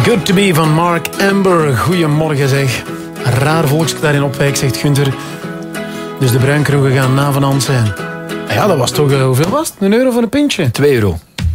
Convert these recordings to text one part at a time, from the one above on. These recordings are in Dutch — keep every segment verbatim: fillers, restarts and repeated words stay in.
Good to be van Mark Amber. Goedemorgen zeg. Raar volksje daar in Opwijk, zegt Gunther. Dus de bruinkroegen gaan na van hand zijn. Ja, dat was toch, uh, hoeveel was het? Een euro voor een pintje? Twee euro.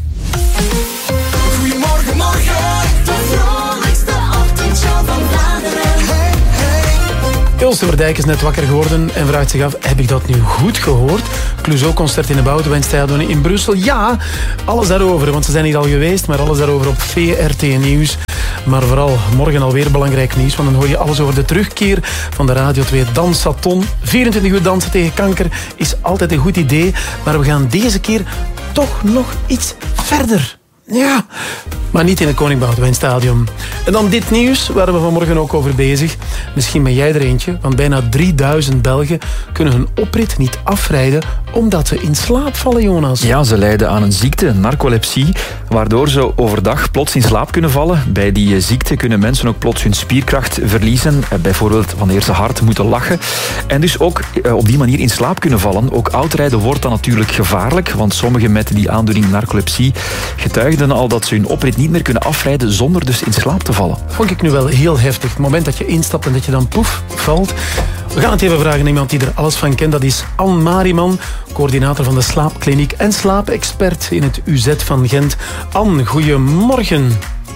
Goedemorgen, morgen. De vrolijkste ochtendshow van Vlaanderen. Hey, hey. Ilse Verdijk is net wakker geworden en vraagt zich af, heb ik dat nu goed gehoord? Clouseau-concert in de Boudewijnstadion in Brussel. Ja, alles daarover, want ze zijn hier al geweest, maar alles daarover op V R T Nieuws. Maar vooral morgen alweer belangrijk nieuws, want dan hoor je alles over de terugkeer van de Radio twee Dansathon. vierentwintig uur dansen tegen kanker is altijd een goed idee, maar we gaan deze keer toch nog iets verder. Ja, maar niet in het Koning Boudewijnstadion. En dan dit nieuws, waar we vanmorgen ook over bezig. Misschien ben jij er eentje, want bijna drieduizend Belgen kunnen hun oprit niet afrijden omdat ze in slaap vallen, Jonas. Ja, ze lijden aan een ziekte, narcolepsie, waardoor ze overdag plots in slaap kunnen vallen. Bij die ziekte kunnen mensen ook plots hun spierkracht verliezen, bijvoorbeeld wanneer ze hard moeten lachen. En dus ook op die manier in slaap kunnen vallen. Ook oudrijden wordt dan natuurlijk gevaarlijk, want sommigen met die aandoening narcolepsie getuigen al dat ze hun oprit niet meer kunnen afrijden zonder dus in slaap te vallen. Vond ik nu wel heel heftig. Het moment dat je instapt en dat je dan poef valt. We gaan het even vragen aan iemand die er alles van kent. Dat is Anne Mariman, coördinator van de slaapkliniek en slaapexpert in het U Z van Gent. Anne, goedemorgen.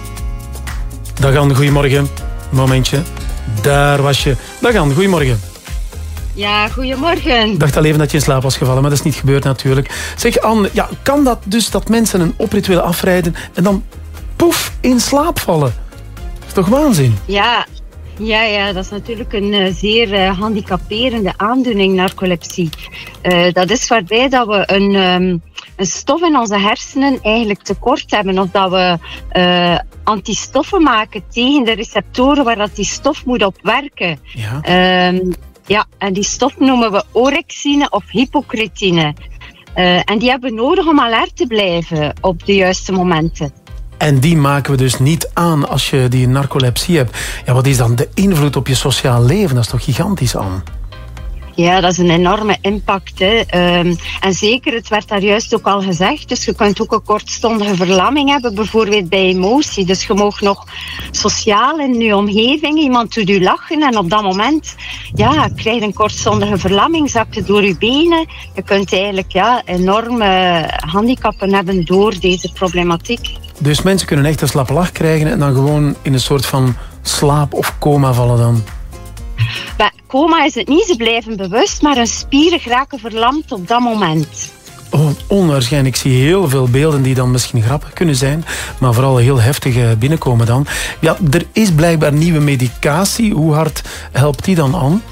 Dag Anne, goedemorgen. Momentje. Daar was je. Dag Anne, goedemorgen. Ja, goedemorgen. Ik dacht al even dat je in slaap was gevallen, maar dat is niet gebeurd natuurlijk. Zeg Anne, ja, kan dat dus dat mensen een oprit willen afrijden en dan poef in slaap vallen? Dat is toch waanzin? Ja, ja, ja, dat is natuurlijk een uh, zeer uh, handicaperende aandoening, narcolepsie. Uh, dat is waarbij dat we een, um, een stof in onze hersenen eigenlijk tekort hebben. Of dat we uh, antistoffen maken tegen de receptoren waar dat die stof moet op werken. Ja. Um, Ja, en die stof noemen we orexine of hypocretine. Uh, en die hebben we nodig om alert te blijven op de juiste momenten. En die maken we dus niet aan als je die narcolepsie hebt. Ja, wat is dan de invloed op je sociaal leven? Dat is toch gigantisch, Anne? Ja, dat is een enorme impact. Hè. Um, en zeker, het werd daar juist ook al gezegd, dus je kunt ook een kortstondige verlamming hebben, bijvoorbeeld bij emotie. Dus je mag nog sociaal in je omgeving, iemand doet je lachen en op dat moment ja, krijg je een kortstondige verlamming, zakt het door je benen. Je kunt eigenlijk ja, enorme handicappen hebben door deze problematiek. Dus mensen kunnen echt een slappe lach krijgen en dan gewoon in een soort van slaap of coma vallen dan? Bij coma is het niet, ze blijven bewust, maar hun spieren geraken verlamd op dat moment. Oh, onwaarschijnlijk. Ik zie heel veel beelden die dan misschien grappig kunnen zijn, maar vooral heel heftig binnenkomen dan. Ja, er is blijkbaar nieuwe medicatie. Hoe hard helpt die dan aan?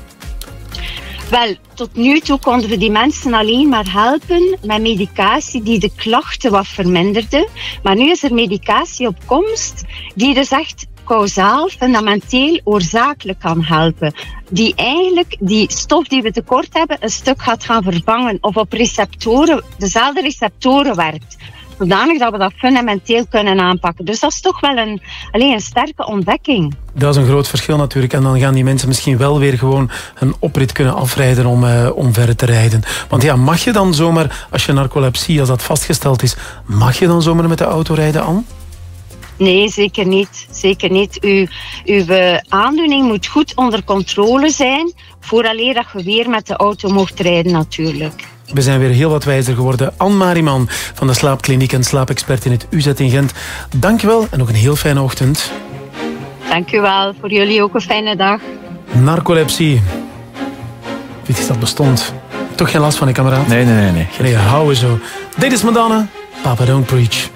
Wel, tot nu toe konden we die mensen alleen maar helpen met medicatie die de klachten wat verminderde. Maar nu is er medicatie op komst die dus echt causaal, fundamenteel, oorzakelijk kan helpen. Die eigenlijk die stof die we tekort hebben een stuk gaat gaan vervangen of op receptoren, dezelfde receptoren werkt. Zodanig dat we dat fundamenteel kunnen aanpakken. Dus dat is toch wel een, alleen een sterke ontdekking. Dat is een groot verschil natuurlijk. En dan gaan die mensen misschien wel weer gewoon een oprit kunnen afrijden om, uh, om verder te rijden. Want ja, mag je dan zomaar, als je narcolepsie, als dat vastgesteld is, mag je dan zomaar met de auto rijden, Anne? Nee, zeker niet. Zeker niet. Uw, uw aandoening moet goed onder controle zijn, vooraleer dat je weer met de auto mocht rijden natuurlijk. We zijn weer heel wat wijzer geworden. Anne Mariman van de slaapkliniek en slaapexpert in het U Z in Gent. Dankjewel en nog een heel fijne ochtend. Dank u wel. Voor jullie ook een fijne dag. Narcolepsie. Weet je dat bestond? Toch geen last van, hè, kameraad? Nee, nee, nee. nee. Nee, houden zo. Dit is Madonna. Papa Don't Preach.